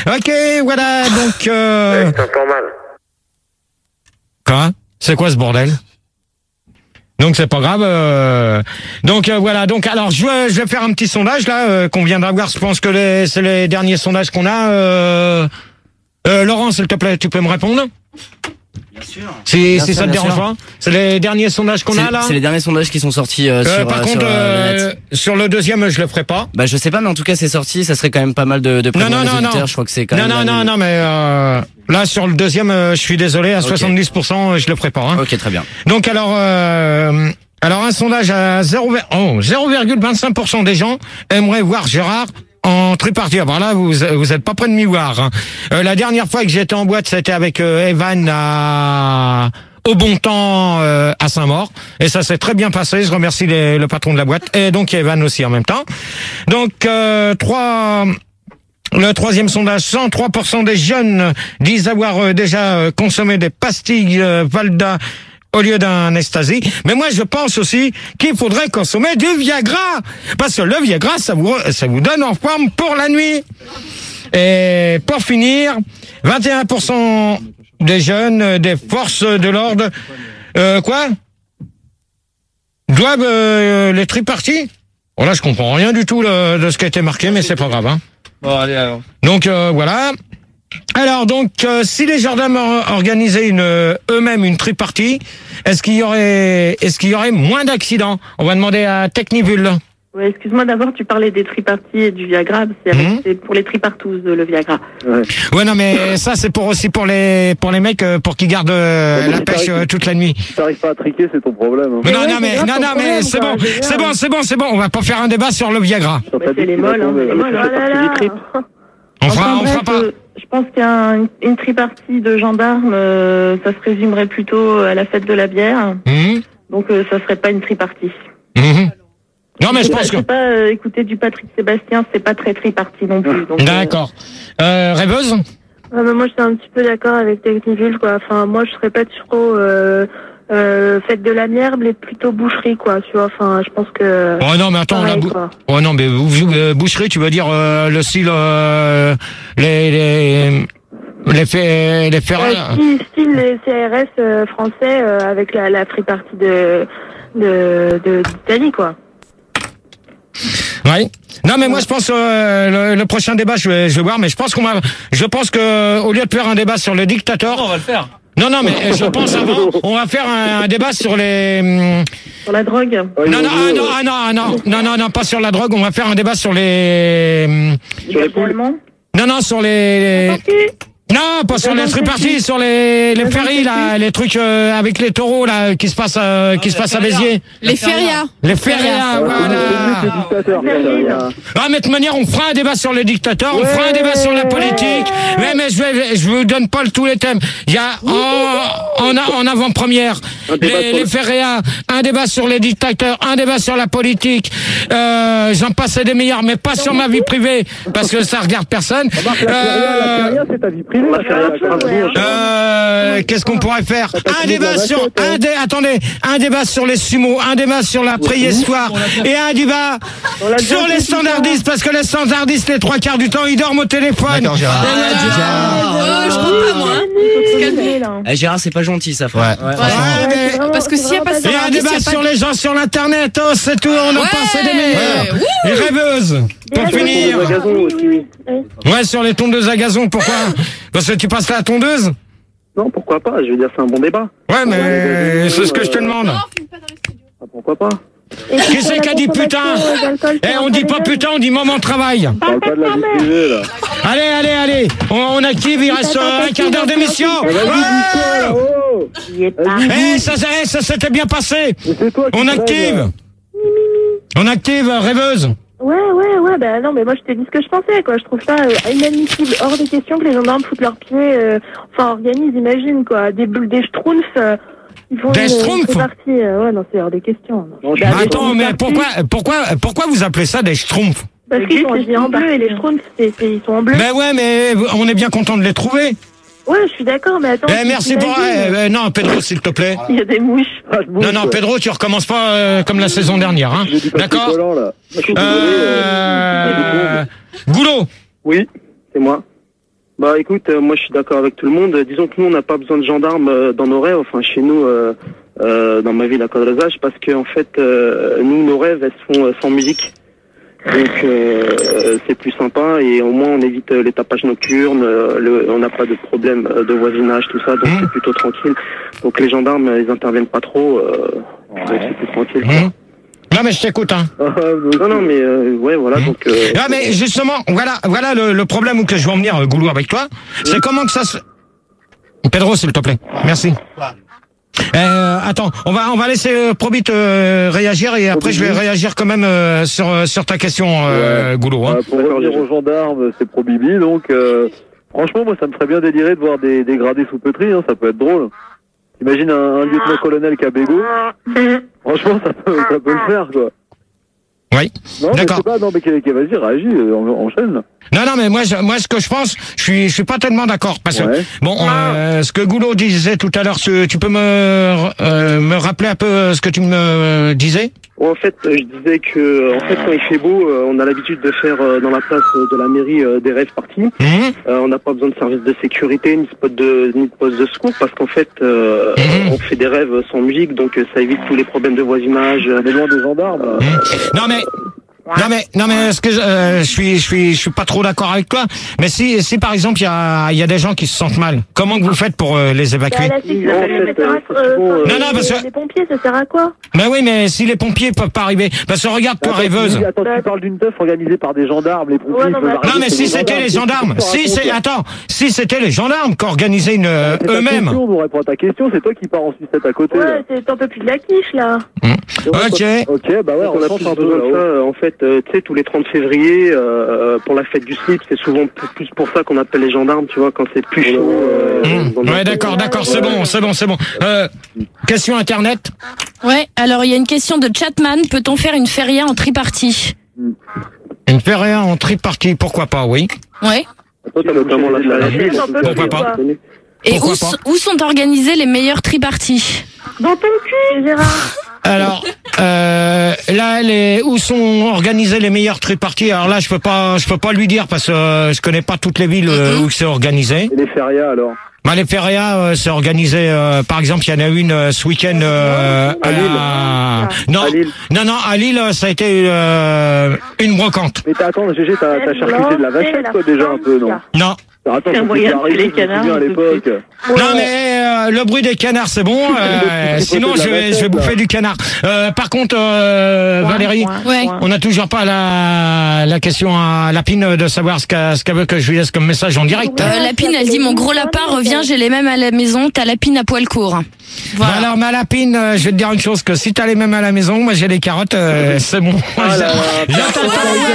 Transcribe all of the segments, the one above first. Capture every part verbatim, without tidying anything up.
Ok, voilà, donc... Euh... Ouais, je t'entends mal. Quoi? C'est quoi ce bordel? Donc c'est pas grave. Euh... Donc euh, voilà. Donc alors je vais, je vais faire un petit sondage là euh, qu'on vient d'avoir. Je pense que les, c'est les derniers sondages qu'on a. Euh... Euh, Laurent, s'il te plaît, tu peux me répondre? Bien sûr. Si, Bien si sûr, ça te bien dérange sûr. pas. C'est les derniers sondages qu'on a là. C'est les derniers sondages qui sont sortis euh, Euh, sur. par euh, contre, sur, euh, le euh, net. sur le deuxième, je le ferai pas. Bah je sais pas, mais en tout cas c'est sorti. Ça serait quand même pas mal de, de Non, prévenir non, les non, auditeurs. non. Je crois que c'est quand Non, même. non, non, non, mais euh, là sur le deuxième, euh, je suis désolé, à Ok. soixante-dix pour cent, je le ferai pas. Hein. Ok, très bien. Donc alors, euh, alors un sondage à zéro virgule vingt-cinq pour cent des gens aimeraient voir Gérard en tripartite. Alors là, vous vous êtes pas près de m'y voir. Hein. Euh, la dernière fois que j'étais en boîte, c'était avec euh, Evan à au bon temps euh, à Saint-Maur, et ça s'est très bien passé. Je remercie les, le patron de la boîte et donc Evan aussi en même temps. Donc euh, trois. Le troisième sondage, cent trois pour cent des jeunes disent avoir euh, déjà euh, consommé des pastilles euh, Valda au lieu d'un ecstasy. Mais moi, je pense aussi qu'il faudrait consommer du Viagra. Parce que le Viagra, ça vous, ça vous donne en forme pour la nuit. Et pour finir, vingt et un pour cent des jeunes euh, des forces de l'ordre, euh, quoi? Doivent euh, les tripartis? Bon, là, je comprends rien du tout là, de ce qui a été marqué, mais c'est pas grave, hein. Bon, allez, alors. Donc euh, voilà. Alors donc euh, si les gendarmes or- organisaient une euh, eux-mêmes une tripartie, est-ce qu'il y aurait est-ce qu'il y aurait moins d'accidents? On va demander à Technivul. Ouais, excuse-moi, d'abord, tu parlais des tripartis et du Viagra. C'est avec- Mhm. c'est pour les tripartous, euh, le Viagra. Ouais non mais ça c'est pour aussi pour les pour les mecs euh, pour qu'ils gardent euh, Ouais, mais la c'est pêche pareil. euh, toute la nuit. Si t'arrives pas à triquer, c'est ton problème. Hein. Mais non ouais, non c'est mais grave non ton non mais problème, c'est quoi, bon je veux dire. c'est bon c'est bon c'est bon on va pas faire un débat sur le Viagra. T'as Ouais, pas c'est dit les qu'il va molles, hein, tomber, c'est les euh, molles. ça fait Oh là partie là. du trip. On fera Enfin, on fera bref, pas. euh, je pense qu'une une tripartie de gendarmes, euh, ça se résumerait plutôt à la fête de la bière. Mhm. Donc, euh, ça serait pas une tripartie. Mhm. Non mais je C'est pense pas, que c'est pas euh, écouter du Patrick Sébastien, c'est pas très tripartie non plus. donc, euh, d'accord. Euh, rêveuse. Ah bah moi, je suis un petit peu d'accord avec Technivul, quoi. Enfin, moi, je serais pas trop euh, euh, fête de la bière, mais plutôt boucherie, quoi. Tu vois, enfin, je pense que... Oh non mais attends pareil, la bou- quoi. oh non mais bou- euh, boucherie tu veux dire euh, le style euh, les les les faits les faits Euh, style, style les C R S euh, français euh, avec la, la tripartie de de de- d'Italie, quoi. ouais. Non mais moi je pense euh, le, le prochain débat je vais je vais voir mais je pense qu'on va je pense que au lieu de faire un débat sur le dictateur On va le faire. non non mais je pense avant on va faire un, un débat sur les hum, Sur la drogue. Ouais, non ils non vont ah, jouer, non ouais. ah, non ah, non non non non pas sur la drogue on va faire un débat sur les hum, Sur les poules. Allemands. non non sur les non, pas sur les tripartis, sur les les ferries là, les trucs euh, avec les taureaux là qui se passent euh, qui se passent à Béziers. Les férias. Les férias, Ouais, c'est voilà. le dictateur, ça, ça, ça. Ah, mais de toute manière, on fera un débat sur les dictateurs, on fera un débat sur la politique. Mais, mais je vais, je vous donne pas le- tous les thèmes. Il y a en, en, a- en avant-première Un débat les, sur les le- férias, un débat sur les dictateurs, un débat sur la politique. Euh, j'en passe des meilleurs, mais pas sur ma vie privée parce que ça regarde personne. Remarque, la feria, la Euh, feria, c'est ta vie privée. La feria, la feria. Euh, qu'est-ce qu'on pourrait faire? pas Un fini de la débat sur, vaquette, hein. un dé, attendez, un débat sur les sumos, un débat sur la préhistoire et un débat sur les standardistes parce que les standardistes, les trois quarts du temps, ils dorment au téléphone. D'accord, Gérard. Et là, Oh, je crois pas, moi. hein. Se calmer, là. Eh, Gérard, c'est pas gentil ça, frère. Ouais. Ouais, Ouais, mais- c'est vraiment- Parce que c'est s'il y a vraiment pas et ça, un Standardiste, débat y a pas sur de- les gens sur l'internet, oh, c'est tout, on en Ouais, passe des meilleurs. wouh. Les rêveuses, pour Bien, finir. Le gazon Oui, aussi. oui, oui. Oui. Ouais, sur les tondeuses à gazon, pourquoi? Parce que tu passes la tondeuse? Non, pourquoi pas? Je veux dire, c'est un bon débat. Ouais, mais c'est ce que je te demande. Ah, pourquoi pas? Et Qui puis, c'est pour qui a la dit putain? consommation d'alcool, Eh, c'est on un dit peu pas légal. putain, on dit moment de travail. On parle pas de la vie privée, là. Allez, allez, allez, on, on active, il reste euh, un quart d'heure d'émission. Vas-y, dis-toi, là, Ouais. oh! J'y ai pas. Eh, ça, ça, eh, ça s'était bien passé. Mais c'est toi qui On te rêves, active. là. On active, euh, rêveuse. Ouais, ouais, ouais, bah non, mais moi je t'ai dit ce que je pensais, quoi. Je trouve ça euh, inadmissible, hors des questions que les gendarmes foutent leurs pieds, euh, enfin organisent, imagine, quoi. Des boules, des schtroumpfs, euh, ils font Des une- schtroumpfs une partie, euh, ouais, non, c'est hors des questions. Non. Non, je Bah, suis des Attends, schtroumpfs mais partis, pourquoi, pourquoi, pourquoi vous appelez ça des schtroumpfs? Parce qu'ils sont habillés en bleu et les schtroumpfs, c'est, c'est, ils sont en bleu. Ben ouais, mais on est bien content de les trouver. Ouais, je suis d'accord, mais attends. Eh, tu merci pour... t'imagines, eh, eh, non, Pedro, s'il te plaît. il y a des mouches. Ah, je bouge, Non, non, ouais. Pedro, tu recommences pas euh, comme la saison dernière, hein. J'ai dit pas D'accord? collant, là. Je suis désolé, euh, Euh... Goulot. Oui, c'est moi. Bah écoute, euh, moi je suis d'accord avec tout le monde. Euh, Disons que nous on n'a pas besoin de gendarmes euh, dans nos rêves, enfin chez nous, euh, euh, dans ma ville à Cadrezage, parce que en fait, euh, nous nos rêves elles se font euh, sans musique. Donc euh, c'est plus sympa et au moins on évite euh, les tapages nocturnes, euh, le, on n'a pas de problème euh, de voisinage, tout ça, donc Mmh. c'est plutôt tranquille. Donc les gendarmes euh, ils interviennent pas trop, euh, donc c'est plus tranquille. quoi. Mmh. Non mais je t'écoute hein. Non non mais euh, ouais voilà Mmh. donc. Euh, Ah mais justement, voilà, voilà le, le problème où que je veux en venir, euh, Goulou, avec toi. C'est comment que ça se... Pedro, s'il te plaît. Merci. Euh, attends, on va on va laisser euh, Probit euh, réagir et après je vais réagir quand même euh, sur euh, sur ta question, euh, Goulou. Hein. Euh, pour revenir aux gendarmes, c'est pro Bibi, donc euh, franchement, moi, ça me ferait bien délirer de voir des, des gradés sous pétri, hein, ça peut être drôle. Imagine un, un lieutenant-colonel qui a bégo, franchement, ça peut, ça peut le faire, quoi. Oui. Non, mais D'accord. c'est pas, non, mais qu'est- qu'est- vas-y, réagis, euh, en- enchaîne. Non, non, mais moi, je, moi, ce que je pense, je suis, je suis pas tellement d'accord parce que Ouais. bon, euh, ce que Goulot disait tout à l'heure, ce- tu peux me, euh, me rappeler un peu ce que tu me disais? En fait, euh, je disais que, en fait, quand il fait beau, euh, on a l'habitude de faire euh, dans la place euh, de la mairie euh, des rêves parties. Mmh. Euh, on n'a pas besoin de service de sécurité, ni spot de, ni de poste de secours, parce qu'en fait, euh, Mhm. on fait des rêves sans musique, donc euh, ça évite tous les problèmes de voisinage. On est loin des gendarmes. euh, Mmh. Non mais. Non mais non mais ce que je, euh, je suis je suis je suis pas trop d'accord avec toi. Mais si si par exemple il y a il y a des gens qui se sentent mal, comment que vous faites pour euh, les évacuer? Bah, la sécu, Non, en ça fait, sert à- euh, euh, bon, euh, Non, non, parce les- que- Les pompiers, ça sert à quoi? Ben oui, mais si les pompiers peuvent pas arriver, parce que regarde toi Attends, rêveuse. tu- Attends, tu parles d'une teuf organisée par des gendarmes, les pompiers. Ouais, ils non, peuvent mais- arriver, Non mais c'est si des c'était les gendarmes, qu'est-ce que tu si c'est racontes, là attends, si c'était les gendarmes qui organisaient une euh, C'est ta eux-mêmes. question, on répond à ta question, c'est toi qui pars en sucette à côté. là. Ouais, c'est- t'en peux plus de la quiche, là. Ok. Ok, bah ouais, Donc, on on a change plus un peu besoin de ça. là-haut. euh, En fait, euh, tu sais, tous les trente février, euh, pour la fête du slip, c'est souvent plus plus pour ça qu'on appelle les gendarmes, tu vois, quand c'est plus chaud. euh, Mmh. dans le- Ouais d'accord, d'accord, c'est bon, c'est bon, c'est bon. Euh, question internet. Ouais, alors il y a une question de Chatman. Peut-on faire une feria en tripartie? Une feria en tripartie, pourquoi pas, oui. Ouais. Toi, t'as Notamment la l'obligé de la feria. J'en peux Pourquoi plus, pas quoi. Et Pourquoi où, pas s- où sont organisées les meilleures triparties? Dans ton cul, Gérard. Alors, euh, là, les, où sont organisées les meilleures triparties? Alors là, je peux pas, je peux pas lui dire parce que euh, je connais pas toutes les villes euh, où c'est organisé. Et les férias, alors? Bah, les férias, euh, c'est organisé. Euh, par exemple, il y en a une euh, ce week-end euh, À Lille. à- Non, À Lille. non, non, à Lille, ça a été euh, une brocante. Mais t'as, attends, Gégé, t'as, t'as charcuté de la vachette, toi, déjà, un peu, non? Non. Attends, C'est un faut moyen que de tu arrives, tuer les je me souviens canards, à tout de l'époque. Non mais euh, le bruit des canards c'est bon. Euh, sinon je vais je vais bouffer du canard. Euh, par contre euh, Valérie, Ouais. on n'a toujours pas la la question à Lapine de savoir ce qu'elle ce qu'elle veut que je lui laisse comme message en direct. Euh, Lapine, elle dit mon gros lapin revient, j'ai les mêmes à la maison, t'as Lapine à poil court. Bah Voilà. alors ma Lapine, euh, je vais te dire une chose que si t'as les mêmes à la maison, moi j'ai les carottes, euh, c'est bon. J'attends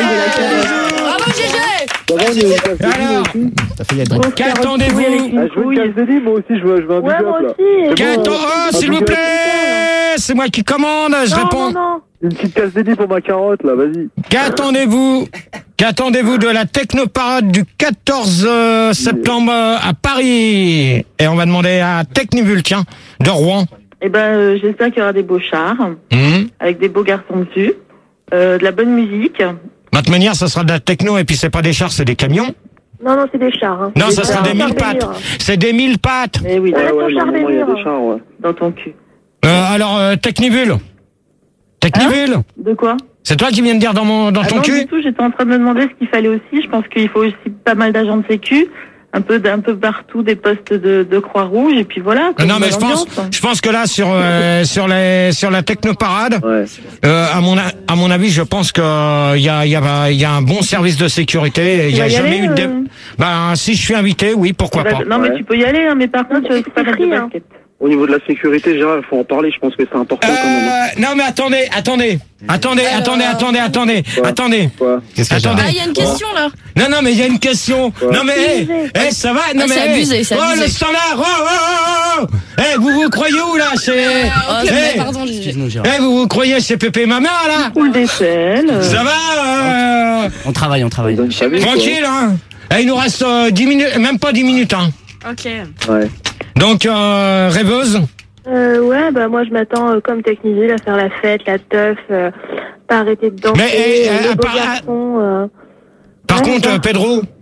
Bravo Gégé! Ça va, on est au casse de lit, Alors, aussi? qu'attendez-vous? Ah, je veux une casse de lit, moi aussi, je veux, je veux un Ouais, big moi up, là. aussi. Qu'attends- oh, s'il vous plaît, c'est moi qui commande, je Non, réponds. non, non. Une petite casse de lit pour ma carotte, là, vas-y. Qu'attendez-vous Qu'attendez-vous de la Technoparade du quatorze euh, septembre euh, à Paris? Et on va demander à Technivultien de Rouen. Eh ben, euh, j'espère qu'il y aura des beaux chars, Hum. avec des beaux garçons dessus, euh, de la bonne musique. De toute manière, ça sera de la techno et puis c'est pas des chars, c'est des camions. Non, non, c'est des chars. Hein. Non, Des ça sera chars. des mille pattes. C'est des mille pattes. Eh oui, Ouais, Arrête ouais, ton char normalement, il y a délire. des chars, ouais. dans ton cul. Euh, alors, euh, Technivul. Technivul. De quoi? C'est toi qui viens de dire dans mon dans Ah ton non, cul. du tout, j'étais en train de me demander ce qu'il fallait aussi. Je pense qu'il faut aussi pas mal d'agents de sécu, un peu d'un peu partout des postes de, de Croix-Rouge, et puis voilà. quoi, Non une mais bonne je pense, ambiance. je pense que là sur euh, sur les sur la Technoparade, Ouais. euh, à mon a- à mon avis, je pense que euh, il y a il y a il y a un bon service de sécurité. Il y Tu a vas y jamais aller, eu de. euh Ben si je suis invité, oui, pourquoi Bah, pas. non, mais Ouais. tu peux y aller, hein, mais par contre, tu tu fais pas mettre de free, hein. basket. Au niveau de la sécurité, Gérard, il faut en parler, je pense que c'est important quand même. Euh, non mais attendez, attendez, attendez, Alors, attendez, attendez, attendez, Quoi attendez. Quoi? Attendez. Ah, il y a une question là. Non non mais il y a une question. Non mais hey, hey, ça va. Non Ah, mais c'est hey. abusé, c'est Oh abusé. le standard. Oh oh oh. oh. Eh vous vous croyez où là? C'est. Oh, Eh, mais pardon Gégé. Excuse-nous, Gérard. eh, vous vous croyez chez Pépé Maman là? Coule des selles. euh, Ça va euh, On travaille, on travaille. Donne sa vie, quoi. tranquille hein. Eh, il nous reste euh, dix minutes, même pas dix minutes hein. Ok. Ouais. Donc euh, rêveuse. Euh, ouais, bah moi je m'attends euh, comme Techniville à faire la fête, la teuf, euh, pas arrêter de danser, Mais, eh, euh, eh, les beaux par- garçons. Euh... Par Ouais, contre, ça. euh, Pedro,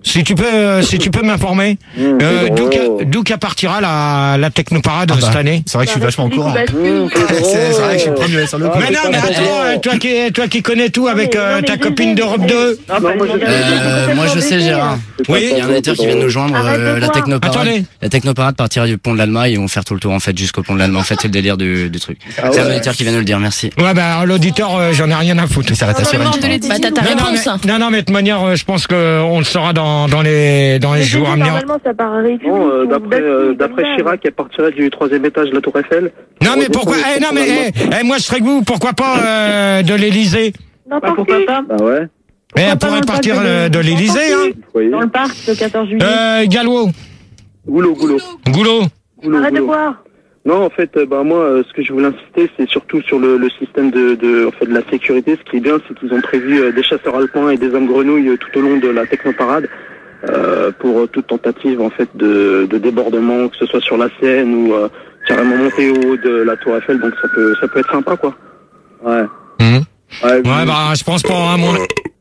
si tu peux, euh, si tu peux m'informer, Mmh, euh, c'est d'où drôle. qu'a- d'où qu'à partira la, la Technoparade Ah bah, cette année? C'est vrai que je suis vachement au courant. Mmh, c'est C'est c'est vrai que je suis le drôle. premier sur le coup. Ah, Mais non, c'est mais pas attends, drôle. euh, toi qui, toi qui connais tout avec Non, mais- euh, non, mais ta Gégé, copine d'Europe mais- deux. Non, Non, moi, je- Euh, moi je sais Gérard. C'est pas Oui. Il y a un drôle, auditeur c'est qui vient de drôle. nous joindre, Arrête euh, de la boire. technoparade. Attendez. La technoparade partira du pont de l'Alma et on faire tout le tour en fait jusqu'au pont de l'Alma. En fait c'est le délire du, du truc. Ah C'est un ouais. auditeur qui vient nous le dire, merci. Ouais, bah l'auditeur, euh, j'en ai rien à foutre. Il s'arrête à Suresnes. Bah, t'as ta Non, non, réponse. mais, non, non, mais de toute manière, euh, je pense que on le saura dans, dans les, dans les Mais jours à Gégé, venir. normalement, ça part à République. Non, euh, ou d'après Bastille, euh, comme d'après ça. Chirac, elle partirait du troisième étage de la Tour Eiffel. Non, mais Redescendre pourquoi, le eh, non, pont mais, d'Allemagne. eh, eh, moi, je serais que vous, pourquoi pas, euh, de l'Élysée? Bah, N'importe pourquoi qui. pas Bah ouais. Eh, Pourquoi elle pas pourrait dans le partir parc de- euh, de l'Élysée, hein. Vous voyez. Dans le parc le quatorze juillet. Euh, Gallo, Goulot, goulot. Goulot. goulot, Arrête de goulot. boire. Non, en fait, euh, bah moi, euh, ce que je voulais insister, c'est surtout sur le, le système de, de, en fait, de la sécurité. Ce qui est bien, c'est qu'ils ont prévu euh, des chasseurs alpins et des hommes grenouilles euh, tout au long de la technoparade euh, pour euh, toute tentative, en fait, de, de débordement, que ce soit sur la Seine ou euh, carrément monter au haut de la Tour Eiffel. Donc ça peut, ça peut être sympa, quoi. Ouais. Mhm. Ouais, Ouais, bah, je pense pas, hein, mon...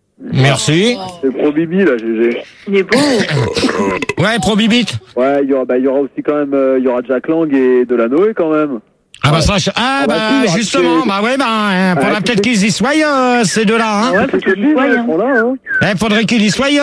Merci. c'est pro Bibi, là, Gégé. Il est beau. Ouais, Probibit. Ouais, il y aura, bah, il y aura aussi quand même, euh, il y aura Jack Lang et Delanoë quand même. Ah bah ça, je- ah Ah bah, bah si, il y aura justement, tous bah ouais, bah hein, faudra Ah, peut-être tous les- qu'ils y soient euh, ces deux-là. Hein. Ouais, C'est parce ce que que je dis, ouais, ouais, ils hein. seront là, hein. Eh, faudrait qu'il y soit.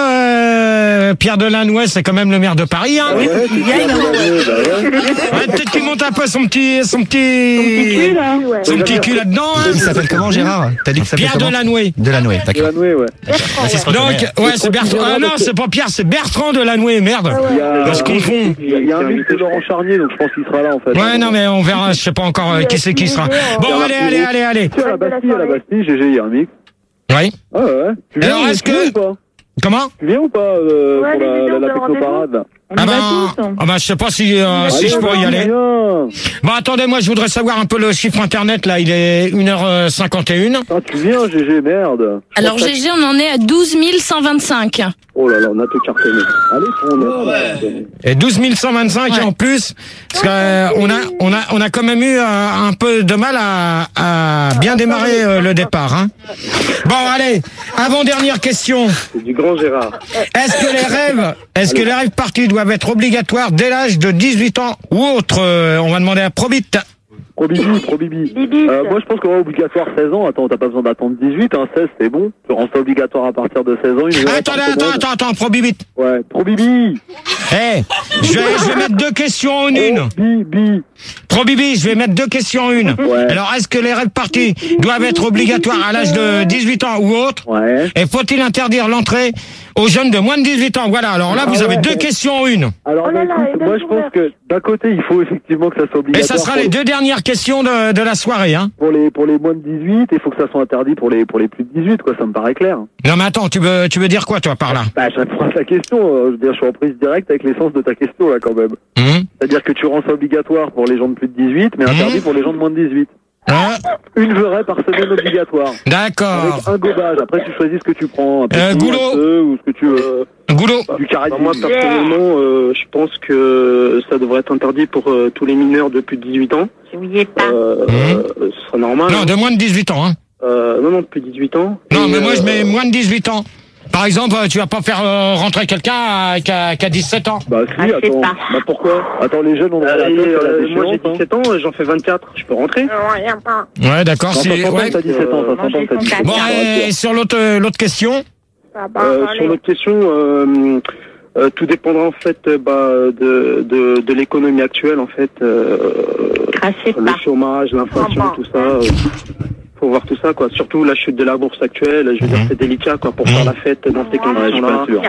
Euh, Pierre Delannoy, c'est quand même le maire de Paris. Hein. Ouais, c'est il y a sûr, une- Delanoë, bah ouais. Ouais, peut-être qu'il monte un peu son petit, son Ton petit petit, cul, là. Ouais. son petit cul là-dedans. Hein. Il s'appelle comment, Gérard? T'as dit qu'il s'appelle Pierre comment? Delannoy. Delannoy, d'accord. Delanoë, ouais. Bertrand, Ça se ouais. reconnaît. Donc, ouais, c'est Bertrand. Ah non, c'est pas Pierre, c'est Bertrand Delannoy, merde. Ah ouais. Il y a, On se confond. il y a, il y a un mix de Laurent Charnier, donc je pense qu'il sera là, en fait. Ouais, non, mais on verra. Je sais pas encore euh, qui c'est qui sera. Bon, allez, allez, allez, allez. Tu sais, à la Bastille, à la Bastille, Gégé, il y a un mix. Oui. Ah ouais, ouais. Tu viens, Alors, est-ce tu viens que- ou pas Comment? Tu viens ou pas euh, Ouais, pour les la, leaders la, la de technoparade là? On Ah y bah, va tous. ah bah, je sais pas si, euh, si Allez, je pourrais y viens, aller. viens. Bon, attendez, moi, je voudrais savoir un peu le chiffre internet, là. Il est une heure cinquante et une. Ah, tu viens, Gégé, merde. Alors Gégé, on en est à douze mille cent vingt-cinq. Oh là là, on a tout cartonné. Allez, on est. Et douze mille cent vingt-cinq Ouais. et en plus, parce que, euh, on a, on a, on a quand même eu euh, un peu de mal à, à bien démarrer euh, le départ. Hein. Bon, allez, avant-dernière question. C'est du grand Gérard. Est-ce que les rêves, est-ce que les rêves partis doivent être obligatoires dès l'âge de dix-huit ans ou autre? Euh, On va demander à Probit. Pro Bibi, pro Bibi. Bibi. Euh, moi, je pense qu'on va obligatoire seize ans. Attends, t'as pas besoin d'attendre dix-huit, hein. seize, c'est bon. Tu rends ça obligatoire à partir de seize ans. Une vraie Attendez, carte attends, mode. attends, attends, Probibit. Ouais, pro Bibi. Eh, je vais, je vais mettre deux questions en une. Oh, Bibi. Probibi, je vais mettre deux questions en une. Ouais. Alors, est-ce que les rêves partis doivent être obligatoires à l'âge de dix-huit ans ou autre? Ouais. Et faut-il interdire l'entrée aux jeunes de moins de dix-huit ans? Voilà, alors là, vous Ah avez ouais. deux questions en une. Alors, Oh là bah, là, écoute, et moi, deux je pense jours. que d'un côté, il faut effectivement que ça soit Et obligatoire. ça sera pour les deux dernières questions de, de la soirée, hein. Pour les, pour les moins de dix-huit, il faut que ça soit interdit pour les, pour les plus de dix-huit, quoi. Ça me paraît clair. Non, mais attends, tu veux, tu veux dire quoi, toi, par là? Bah, je réponds à ta question. euh, Je veux dire, je suis en prise directe avec l'essence de ta question, là, quand même. Hum C'est-à-dire que tu rends ça obligatoire pour les gens de plus de dix-huit, mais interdit Mmh. pour les gens de moins de dix-huit. Hein? Une vraie par semaine obligatoire. D'accord. Avec un gobage. Après, tu choisis ce que tu prends. Un petit, Euh, Goulot. un peu, ou ce que tu veux. Goulot. Du carré. Bah, moi, personnellement, euh, je pense que ça devrait être interdit pour euh, tous les mineurs de plus de dix-huit ans. J'oubliais pas. Euh, Mmh. euh, ce serait normal. Non, de moins de dix-huit ans, hein. Euh, non, non, de plus de dix-huit ans. Non, Et, mais moi, je euh, mets moins de dix-huit ans. Par exemple, tu vas pas faire euh, rentrer quelqu'un à- qui a, qui a dix-sept ans. Bah, si, Ah, je sais attends. pas. Bah, pourquoi? Attends, les jeunes, on a euh, la et, tête, c'est la euh, moi, déchéance, j'ai hein. dix-sept ans, j'en fais vingt-quatre. Je peux rentrer? Ouais, d'accord. Non, si- ça s'entend ouais. que t'as dix-sept ans, ça Moi, s'entend j'ai que t'as dix-sept ans. Bon, ça va et dire. sur l'autre, euh, l'autre question. Ah bah, Euh, allez. sur l'autre question, euh, euh, tout dépendra en fait euh, bah, de, de, de l'économie actuelle en fait, euh, Crachez le pas. chômage, l'inflation, Ah, tout ça. Euh, faut voir tout ça quoi. Surtout la chute de la bourse actuelle. Je veux dire, Mhm. c'est délicat quoi pour Mhm. faire la fête dans ces Ouais, je suis conditions-là. pas sûr.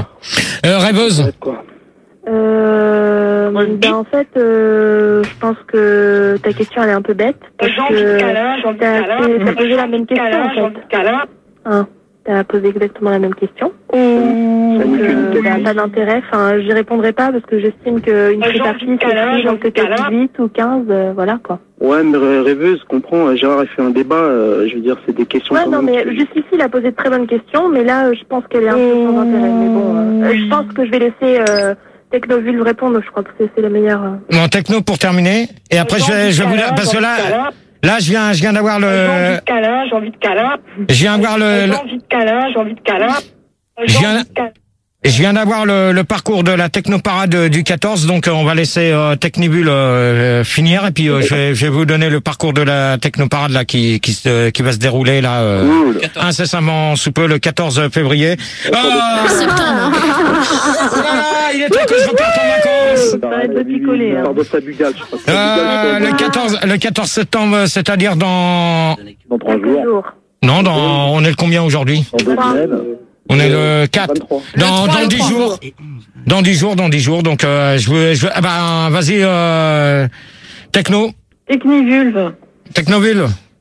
Euh, rêveuse. Quoi. Euh, Moi, je ben, dis- en fait, euh, je pense que ta question elle est un peu bête parce J'ai envie de que câlin, j'ai envie de t'as câlin. t'as posé la même question Câlin, j'ai en envie de fait. câlin. Hein, t'as posé exactement la même question. Ça Donc, nique une euh, ben, pas d'intérêt. Enfin, j'y répondrai pas parce que j'estime qu'une Euh, free j'ai party envie de c'est câlin, free j'ai donc envie de que t'as câlin. dix-huit ou quinze, euh, voilà quoi. Ouais, mais rê- rêveuse, je comprends. euh, Gérard a fait un débat. euh, je veux dire, c'est des questions. Ouais, quand non, même mais qui- jusqu'ici, il a posé de très bonnes questions, mais là, euh, je pense qu'elle est un peu sans intérêt. Mais bon, euh, je pense que je vais laisser euh, Technoville répondre. Je crois que c'est c'est la meilleure. euh. Bon, techno pour terminer. Et après, je vais, je vais vous dire, parce que là, là, je viens, je viens d'avoir J'ai envie le, de câlin, j'ai envie de câlin. je viens d'avoir le, J'ai le- envie de câlin, j'ai envie de câlin. Je J'ai viens- envie de câlin. Et je viens d'avoir le, le parcours de la technoparade du quatorze, donc euh, on va laisser euh, Technibule euh, finir et puis euh, je, vais, je vais vous donner le parcours de la technoparade là qui qui, se, qui va se dérouler là euh, Cool. incessamment sous peu le quatorze février. Ah, Septembre. voilà, il est temps que je reparte en vacances. Arrête de picoler, hein. Pardon, ça bugale, je crois. Euh, le quatorze le quatorze septembre, c'est-à-dire dans Dans trois jours. Jours. non dans on est le combien aujourd'hui? Dans deux semaines. On est le quatre. vingt-trois. Dans, dans dix jours. Dans dix jours, dans dix jours. Donc, euh, je veux, je veux, ah ben, vas-y, euh, Techno, Technivulve. Technoville.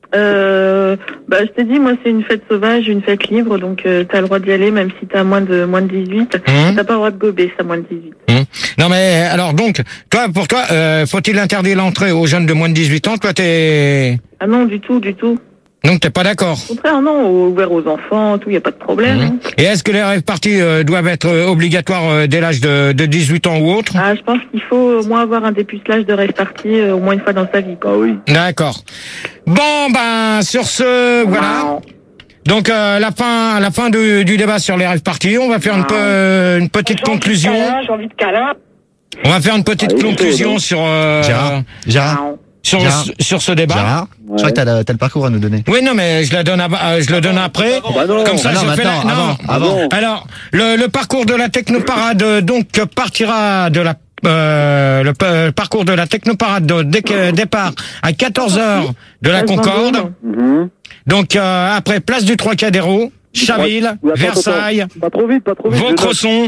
Euh, bah, je t'ai dit, moi, c'est une fête sauvage, une fête libre, donc euh, t'as le droit d'y aller, même si t'as moins de moins de dix-huit. Hum. T'as pas le droit de gober, c'est à moins de dix-huit. Hum. Non mais, alors donc, toi, pour toi, euh, faut-il interdire l'entrée aux jeunes de moins de dix-huit ans? Toi, t'es, Ah non, du tout, du tout. donc t'es pas d'accord? Au contraire, non, ouvert aux enfants, tout, y a pas de problème. Hum. Et est-ce que les rêves parties euh, doivent être euh, obligatoires euh, dès l'âge de, de dix-huit ans ou autre? Ah, je pense qu'il faut au moins avoir un dépucelage de rêve parti euh, au moins une fois dans sa vie, quoi. Ah oui. D'accord. Bon, ben, sur ce, voilà. Donc, euh, la fin, la fin du, du débat sur les rêves parties. On va faire une, peu, une petite conclusion. J'ai envie de câlin. On va faire une petite Ah oui, conclusion non. sur, euh, Gérard, Gérard, sur, Gérard. sur ce débat. Gérard, je crois que t'as le, t'as le parcours à nous donner. Oui, non, mais je la donne, à- euh, je le donne après. Bah non. Comme ça, Ah non, je fais la... maintenant, non. avant, avant. Alors, le, le parcours de la technoparade, euh, donc, partira de la, euh, le pa- parcours de la technoparade de dé- départ à quatorze heures de la Concorde. Mhm. Donc, euh, après, place du Trocadéro, Chaville, Ouais, attends, Versailles, attends. Pas trop vite, pas trop vite. je note. Vaucresson.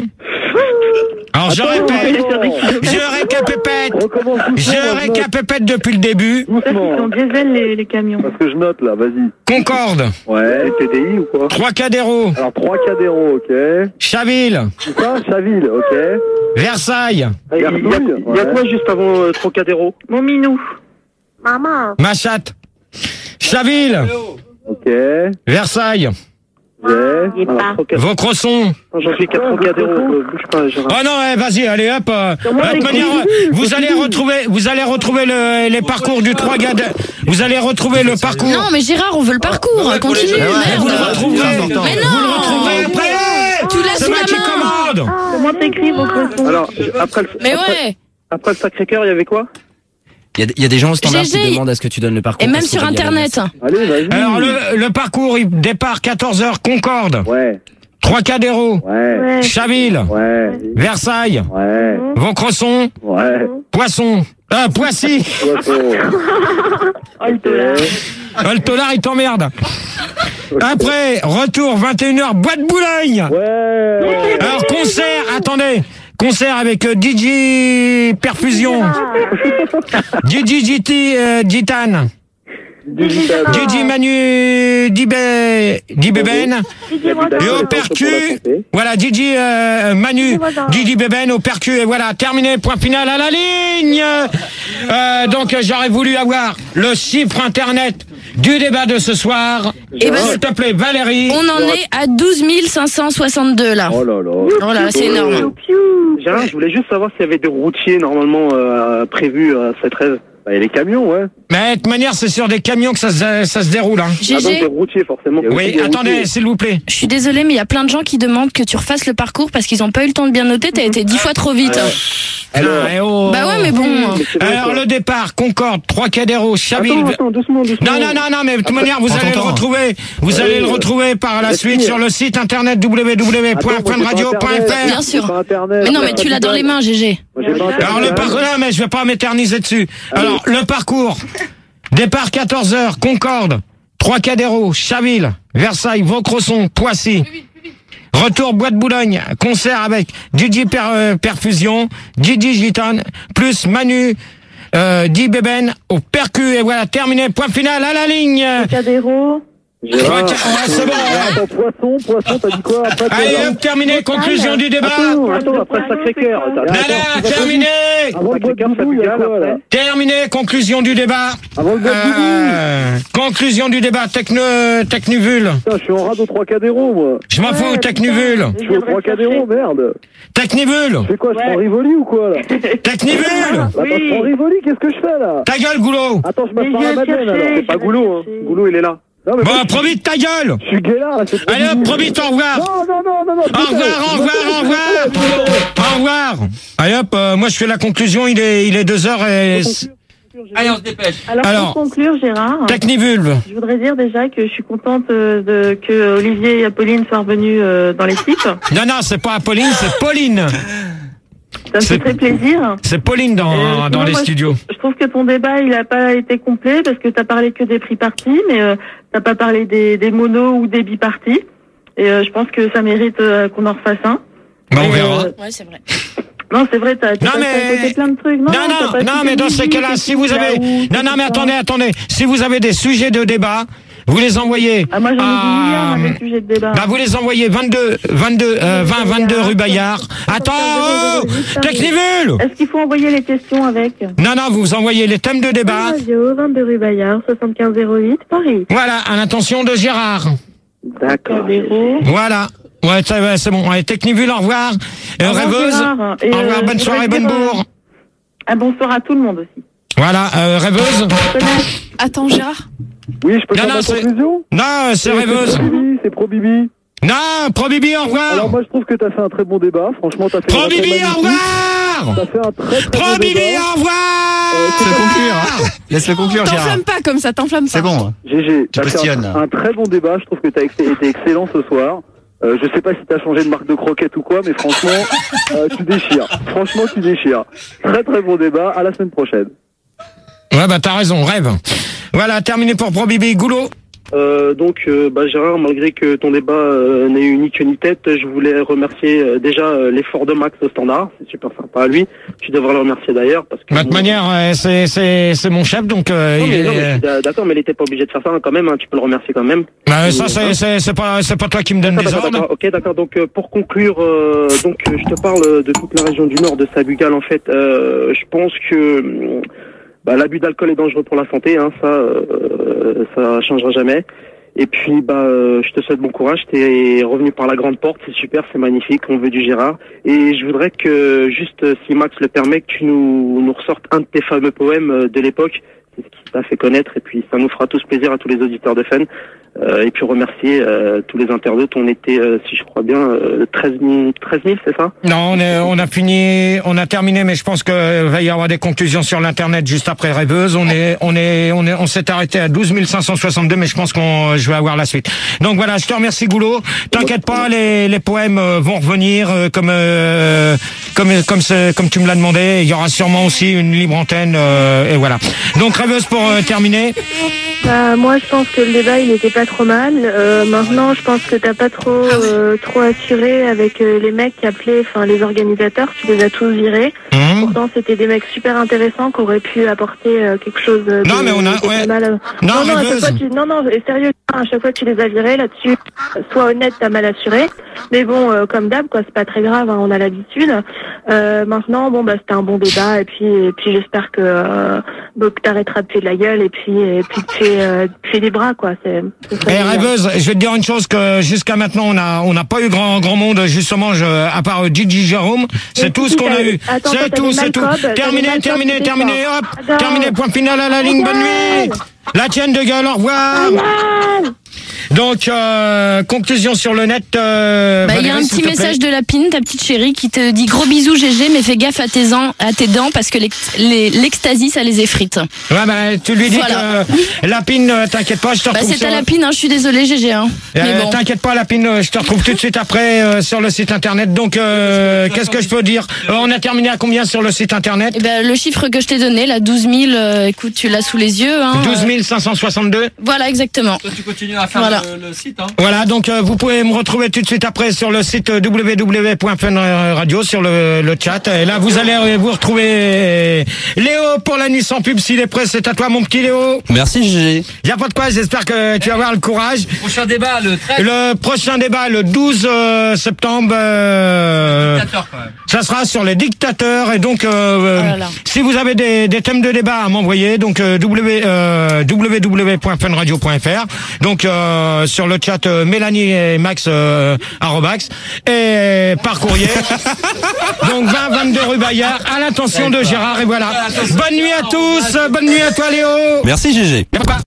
Alors, je Attends, répète, attends. je récapépète, Recommence doucement. je moi, je note. récapépète depuis le début. Ça, c'est Doucement. en diesel, les, les camions. Parce que je note là, vas-y. Concorde, Ouais, T D I ou quoi? Trocadéro, Alors trois Cadéro, ok. Chaville, C'est ça, Chaville, ok. Versailles, Il y a, il y a- il y a quoi juste avant euh, Trocadéro? Mon minou. Maman. Machat, Chaville, Ok. Versailles, J'ai. Il est pas. Alors, Trocadéro. Vaucresson. J'en suis qu'à Trocadéro, euh, bouge pas, Gérard. Oh non, eh, vas-y, allez hop. euh, de toute manière, euh, vous allez retrouver, vous allez retrouver le, les parcours du trois gars. de- Vous allez retrouver le parcours. Non, mais Gérard, on veut le parcours. Continue. ouais, merde. Vous le retrouverez. C'est important. Mais Vous le non. retrouverez après. Tu l'as C'est sous moi la qui main. commande. Comment t'écris vos cressons? Alors, je- après le, Mais après, ouais. après le Sacré-Cœur, il y avait quoi? Il y a, il y a des gens au standard G G. qui demandent à ce que tu donnes le parcours. Et même parce sur qu'on va dire Internet. Allez, vas-y. Alors le, le parcours, il départ quatorze heures Concorde, Ouais, Trocadéro, ouais, Ouais. Chaville, ouais, Versailles, ouais, Vaucresson, ouais. Poisson, ah Poissy. Poisson. Oh, le tolard. Oh, le tolard, il t'emmerde. Après, retour vingt et une heures, Boîte Boulogne. Ouais. Alors concert, attendez, concert avec euh, D J Perfusion, D J G T euh, Gitane, Digital. D J Manu Dibé Dibében, et au percu, voilà, D J euh, Manu, D J Bében au percu, et voilà, terminé, point final à la ligne. Euh, donc euh, j'aurais voulu avoir le chiffre internet du débat de ce soir. Eh ben, S'il te plaît, Valérie. On en est à douze mille cinq cent soixante-deux là. Oh là là. Oh là, c'est énorme. Gérard, je voulais juste savoir s'il y avait des routiers normalement euh, prévus à cette rêve. Bah, il y a les camions, ouais. Mais de toute manière, c'est sur des camions que ça se, ça se déroule. Hein. Ah donc des G G, routiers forcément. Oui, Des attendez, routiers. s'il vous plaît. je suis désolée, mais il y a plein de gens qui demandent que tu refasses le parcours parce qu'ils ont pas eu le temps de bien noter. T'as été dix fois trop vite. Alors, eh oh. Bah ouais, mais bon. Mais c'est vrai, Alors quoi. le départ, Concorde, Trocadéro, Chaville. Attends, attends, doucement, doucement. Non, non, non, non, mais de toute manière, vous prends allez ton le temps. retrouver. Vous allez le retrouver par la Laisse suite finir. sur le site internet w w w point Attends, fun moi, j'ai radio pas point Internet. f Bien r. sûr. J'ai pas Internet. Mais non, mais J'ai tu pas l'as dans les Internet. mains, G G. Moi, j'ai pas Internet. Alors le parcours, non, mais je vais pas m'éterniser dessus. Alors le parcours, départ quatorze heures, Concorde, Trocadéro, Chaville, Versailles, Vaucresson, Poissy. Retour Boîte Boulogne, concert avec D J Per- euh, Perfusion, D J Gitane, plus Manu, euh, D J Bében au percu, et voilà, terminé, point final à la ligne. Cadéro. Gérard. Ouais, c'est bon, ouais. Attends, poisson, poisson, t'as dit quoi après? Allez, toi, hop, terminé, conclusion du débat. Attends, attends, après le Sacré-Cœur. Attends, Nana, terminé. Avant le boîte Sacré-Cœur, ça boubou, il y a bugale, quoi, là? après. Terminé, conclusion du débat. Avant le boîte boubou. Euh, conclusion du débat, techno, Technuvule. Putain, je suis en rade au trois Cadéro, moi. Je m'en fous, Technuvule. Je suis au trois Cadéro, merde. Technivule. Je fais quoi? Je prends Rivoli ou quoi, là? Technivule. Attends, je prends Rivoli, qu'est-ce que je fais, là? Ta gueule, goulot. Attends, je Mais m'assois à je la vais Madeleine, chercher. alors. C'est pas Goulot, hein. Goulot, il est là. Non, mais Bon, moi, je- promis de ta gueule. Je suis Guélard, là, c'est trop Allez hop, mignon. promis, au revoir. Non, non, non, non, non. Au revoir, au revoir, au revoir. Au revoir. Allez hop, euh, moi je fais la conclusion, il est, il est deux heures et... Allez, on se dépêche. Alors, Alors, pour conclure, Gérard, Technivulve. je voudrais dire déjà que je suis contente euh, de, que Olivier et Apolline soient revenus euh, dans l'équipe. Non, non, c'est pas Apolline, c'est Pauline. Ça me C'est- fait très plaisir. C'est Pauline dans, Euh, dans sinon, les moi, studios. Je, je trouve que ton débat, il a pas été complet parce que t'as parlé que des prix partis, mais euh, t'as pas parlé des, des monos ou des bipartis. Et euh, je pense que ça mérite euh, qu'on en refasse un. Bah, on Et, verra. euh, Ouais, c'est vrai. non, c'est vrai, t'as t'as Non, passé mais- à côté plein de trucs. Non, Non, t'as non, pas non, cité mais dans ces musique, cas-là, et si tout, vous avez... Yahoo, Non, tout non, mais ça. attendez, attendez. Si vous avez des sujets de débat, vous les envoyez... Ah, moi, j'en ai à- des milliards, hein, des sujets de débat. Bah, vous les envoyez vingt-deux, vingt-deux, euh, vingt, vingt-deux rue Bayard. Attends, oh, Technivule. Est-ce qu'il faut envoyer les questions avec Non, non, vous envoyez les thèmes de débat. Radio, vingt-deux rue Bayard, soixante-quinze zéro huit, Paris. Voilà, à l'intention de Gérard. D'accord. Zéro. Voilà. Ouais, ça va, c'est bon. Allez, Technivule, au revoir. Euh, Au revoir, Rêveuse. Gérard. Et, Au revoir, euh, bonne je soirée, voudrais bonne dire, bourre. Un bonsoir à tout le monde aussi. Voilà, euh, Rêveuse. Attends, Gérard. Oui, je peux Non, faire non, ma c'est- conclusion? Non, c'est Rêveuse. Pro Bibi, c'est Pro Bibi. Non, Pro Bibi, au Alors revoir. moi je trouve que t'as fait un très bon débat, franchement t'as fait Pro un très Bibi, magnifique. au revoir. T'as fait un très très Pro bon Bibi, débat. au revoir. Laisse-le conclure. Hein. Laisse-le conclure, Gérard. T'enflamme pas comme ça, t'enflamme pas. C'est bon. G G, Tu t'as fait postillonnes. un, un très bon débat, je trouve que t'as ex- été excellent ce soir. Euh, je sais pas si t'as changé de marque de croquette ou quoi, mais franchement, euh, tu déchires. Franchement, tu déchires. Très très bon débat, à la semaine prochaine. Ouais, bah, t'as raison, rêve. Voilà, terminé pour Pro Bibi. Goulot. Euh, donc, euh, bah, Gérard, malgré que ton débat euh, n'ait eu ni queue ni tête, je voulais remercier euh, déjà euh, l'effort de Max au standard. C'est super sympa à lui. Tu devrais le remercier d'ailleurs parce que. De toute bon, manière, euh, c'est, c'est, c'est mon chef, donc, euh, Non, il mais, est- non, mais je suis d'a- d'accord, mais il était pas obligé de faire ça hein, quand même. Hein, tu peux le remercier quand même. Bah, ça, c'est, c'est, c'est pas, c'est pas toi qui me donne Ah, des d'accord, ordres. d'accord. Ok, d'accord. Donc, euh, pour conclure, euh, donc, euh, je te parle euh, de toute la région du Nord, de Sabugal. En fait, euh, je pense que hum, bah, l'abus d'alcool est dangereux pour la santé. Hein, ça, euh, ça changera jamais. Et puis, bah, euh, je te souhaite bon courage. T'es revenu par la grande porte, c'est super, c'est magnifique. On veut du Gérard. Et je voudrais que, juste, euh, si Max le permet, que tu nous, nous ressortes un de tes fameux poèmes euh, de l'époque. C'est ce qui t'a fait connaître. Et puis, ça nous fera tous plaisir à tous les auditeurs de Fun. Euh, et puis remercier euh, tous les internautes. On était, euh, si je crois bien, euh, treize mille, c'est ça? Non, on, est, on a fini, on a terminé, mais je pense que va y avoir des conclusions sur l'internet juste après Rêveuse. On est, on est, on est, on s'est arrêté à douze mille cinq cent soixante-deux, mais je pense qu'on, je vais avoir la suite. Donc voilà, je te remercie Goulot. T'inquiète pas, les, les poèmes euh, vont revenir euh, comme, euh, comme, comme, ce- comme tu me l'as demandé. Il y aura sûrement aussi une libre antenne euh, et voilà. Donc Rêveuse pour euh, terminer. Bah, moi, je pense que le débat, il était pas trop mal. Euh, maintenant, je pense que t'as pas trop, euh, trop assuré avec euh, les mecs qui appelaient, enfin, les organisateurs. Tu les as tous virés. Hum. Pourtant, c'était des mecs super intéressants qui auraient pu apporter euh, quelque chose de, Non, mais on a- de ouais. pas mal. à- Non, non, non, à chaque Rêveuse. fois, tu, non, non, et sérieux, à chaque fois, tu les as virés là-dessus. Sois honnête, t'as mal assuré. Mais bon, euh, comme d'hab, quoi, c'est pas très grave, hein, on a l'habitude. Euh, maintenant, bon, bah, c'était un bon débat, et puis, et puis, j'espère que, euh, bah, que t'arrêteras de faire de la gueule, et puis, et puis, tu fais, euh, tu fais des bras, quoi. C'est, ce serait Eh, génial. Rêveuse, je vais te dire une chose que jusqu'à maintenant on a on n'a pas eu grand grand monde justement je, à part euh, Gigi Jérôme, c'est Mais tout si, ce qu'on a t'as- eu. attends, C'est t'as tout, des c'est tout. Malcob, t'as Terminé, des Malcob, terminé, c'est terminé, fort. hop. Attends. Terminé, point final à la ligne, bonne nuit. La tienne de gueule, au revoir. Aïe. Donc euh, conclusion sur le net. Euh, Bah, il y a Valérie, un s'il petit te plaît. message de Lapine, ta petite chérie, qui te dit gros bisous G G, mais fais gaffe à tes, en- à tes dents parce que l'ex- les- l'ecstasy ça les effrite. Ouais, bah, tu lui dis Voilà. que Lapine, euh, t'inquiète pas, je te Bah retrouve c'est ta sur- Lapine, hein, je suis désolée G G. Hein. Euh, Mais bon. T'inquiète pas, Lapine, euh, je te retrouve tout de suite après euh, sur le site internet. Donc, euh, qu'est-ce que je peux dire Euh, On a terminé à combien sur le site internet Eh ben, le chiffre que je t'ai donné, là, douze mille, euh, écoute, tu l'as sous les yeux. Hein, douze euh, mille cinq cent soixante-deux. Voilà, exactement. Toi, tu continues à faire Voilà. le, le site, hein. Voilà, donc euh, vous pouvez me retrouver tout de suite après sur le site euh, w w w point fun radio sur le, le chat. Et là, vous allez euh, vous retrouver Léo pour la nuit sans pub. S'il est prêt, c'est à toi, mon petit Léo. Merci, G G. Y a pas de quoi, j'espère que tu vas avoir le courage. Prochain débat, le treize. Le prochain débat, le douze euh, septembre, euh, Dictateur, quand même. ça sera sur les dictateurs. Et donc, euh, Oh là là. si vous avez des, des thèmes de débat à m'envoyer, donc euh, w, euh, w w w point fun radio point f r, donc euh, sur le chat euh, Mélanie et Max euh, arrobax, et par courrier. Donc vingt vingt-deux rue Bayard, à l'intention de Gérard. Et voilà. Bonne nuit à tous, bonne nuit à toi Léo. Merci, G G. Et papa.